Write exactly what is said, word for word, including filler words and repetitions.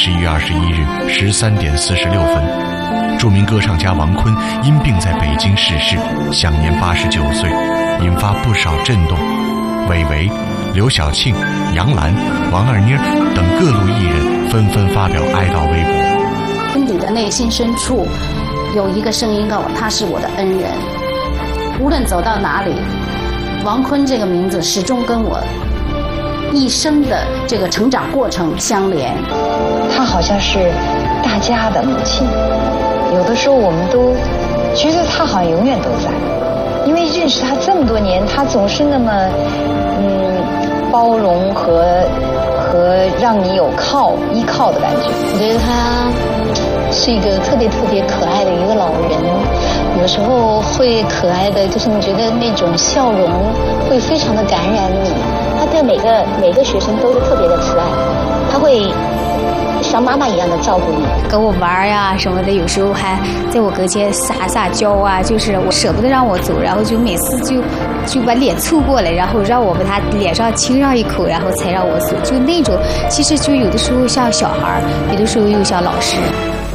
十一月二十一日十三点四十六分，著名歌唱家王昆因病在北京逝世，享年八十九岁，引发不少震动。韦唯、刘晓庆、杨澜、王二妮等各路艺人纷纷发表哀悼微博。 心底的内心深处有一个声音告诉我，他是我的恩人。无论走到哪里，王昆这个名字始终跟我一生的这个成长过程相连。 她好像是大家的母亲，有的时候我们都觉得她好像永远都在，因为认识她这么多年，她总是那么嗯包容和和让你有靠依靠的感觉。 我觉得她是一个特别特别可爱的一个老人，有时候会可爱的，就是你觉得那种笑容会非常的感染你。 他对每个每个学生都是特别的慈爱，他会像妈妈一样的照顾你， 跟我玩呀什么的，有时候还在我跟前撒撒娇啊，就是我舍不得让我走，然后就每次就就把脸凑过来，然后让我把他脸上亲上一口，然后才让我走，就那种其实就有的时候像小孩，有的时候又像老师。